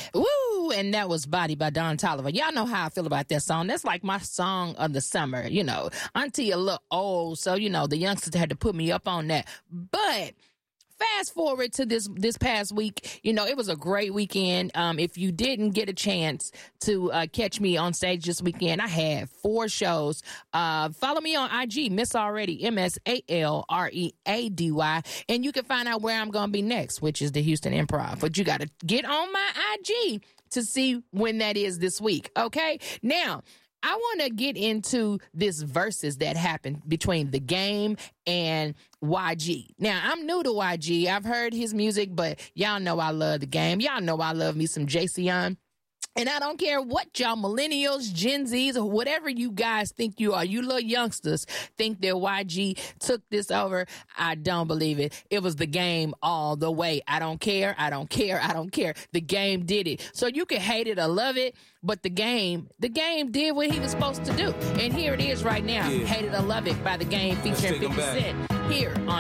Woo! And that was Body by Don Toliver. Y'all know how I feel about that song. That's like my song of the summer. You know, Auntie a little old, so, you know, the youngsters had to put me up on that. But fast forward to this past week, you know, it was a great weekend. If you didn't get a chance to catch me on stage this weekend, I had 4 shows. Follow me on IG, Miss Already, MSALREADY, and you can find out where I'm going to be next, which is the Houston Improv. But you got to get on my IG to see when that is this week, okay? Now, I want to get into this versus that happened between The Game and YG. Now, I'm new to YG. I've heard his music, but y'all know I love The Game. Y'all know I love me some Jayceon. And I don't care what y'all millennials, Gen Zs, or whatever you guys think you are. You little youngsters think that YG took this over. I don't believe it. It was The Game all the way. I don't care. I don't care. I don't care. The Game did it. So you can hate it or love it, but The Game did what he was supposed to do. And here it is right now. Yeah. Hate it or love it by The Game featuring 50 Cent here on